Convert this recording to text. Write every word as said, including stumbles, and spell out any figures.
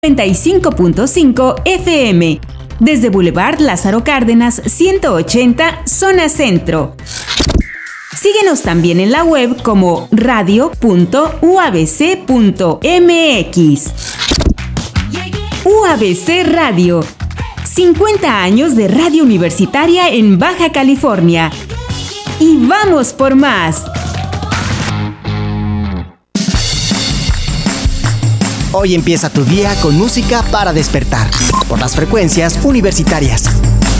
noventa y cinco punto cinco F M. Desde Boulevard Lázaro Cárdenas, ciento ochenta, Zona Centro. Síguenos también en la web como radio punto u a b c punto m x. U A B C Radio. cincuenta años de radio universitaria en Baja California. Y vamos por más. Hoy empieza tu día con música para despertar por las frecuencias universitarias.